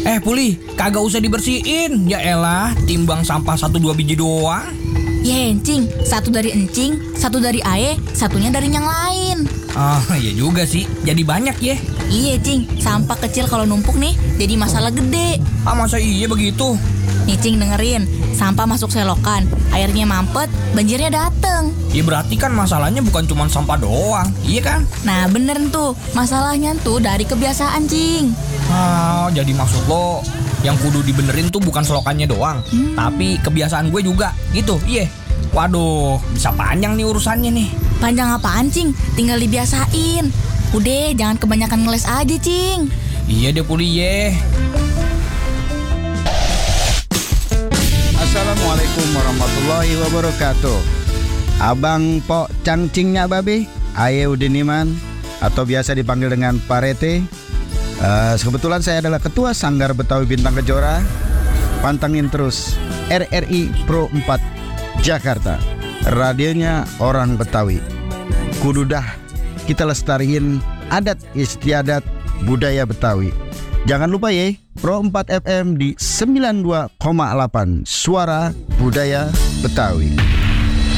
Puli, kagak usah dibersihin. Ya elah, timbang sampah 1-2 biji doang. Ya encing, satu dari encing, satu dari ae, satunya dari yang lain. Iya juga sih, jadi banyak ya. Iya cing, sampah kecil kalau numpuk nih jadi masalah gede. Masa iya begitu? Nih cing dengerin, sampah masuk selokan, airnya mampet, banjirnya dateng. Ya berarti kan masalahnya bukan cuma sampah doang, iya kan? Nah bener tuh, masalahnya tuh dari kebiasaan cing. Jadi maksud lo yang kudu dibenerin tuh bukan selokannya doang, tapi kebiasaan gue juga, gitu, iya. Waduh, bisa panjang nih urusannya nih. Panjang apaan cing, tinggal dibiasain. Udah, jangan kebanyakan ngeles aja cing. Iya deh Puli ye. Assalamualaikum warahmatullahi wabarakatuh. Abang Pok Cangcingnya babe, Aye Udiniman, atau biasa dipanggil dengan Parete. Kebetulan saya adalah Ketua Sanggar Betawi Bintang Kejora. Pantengin terus RRI Pro 4 Jakarta, radionya orang Betawi. Kududah kita lestariin adat istiadat budaya Betawi. Jangan lupa ya, Pro 4 FM di 92,8 Suara Budaya Betawi.